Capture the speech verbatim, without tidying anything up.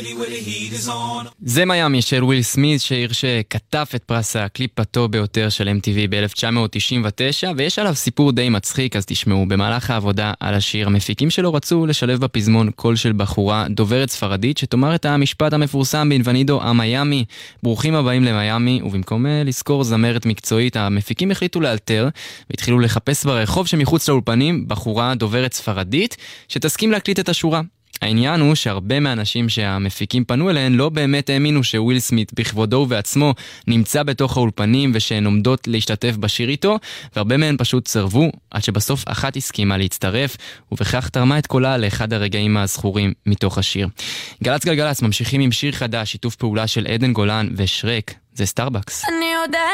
זה מיאמי של וויל סמית, שיר שכתב את פרס הקליפ הטוב ביותר של אם טי וי ב-אלף תשע מאות תשעים ותשע, ויש עליו סיפור די מצחיק, אז תשמעו. במהלך העבודה על השיר, המפיקים שלו רצו לשלב בפזמון קול של בחורה דוברת ספרדית שתאמר את המשפט המפורסם באינבנידו המיאמי, ברוכים הבאים למיאמי, ובמקום לזכור זמרת מקצועית, המפיקים החליטו לאלתר והתחילו לחפש ברחוב שמחוץ לאולפנים בחורה דוברת ספרדית שתסכים להקליט את השורה. העניין הוא שהרבה מהאנשים שהמפיקים פנו אליהן לא באמת האמינו שוויל סמית בכבודו ובעצמו נמצא בתוך האולפנים ושהן עומדות להשתתף בשיר איתו, והרבה מהן פשוט סרבו, עד שבסוף אחת הסכימה להצטרף, ובכך תרמה את קולה לאחד הרגעים הזכורים מתוך השיר. גלץ גלגלץ ממשיכים עם שיר חדש, שיתוף פעולה של עדן גולן ושרק, זה סטארבקס. אני יודעת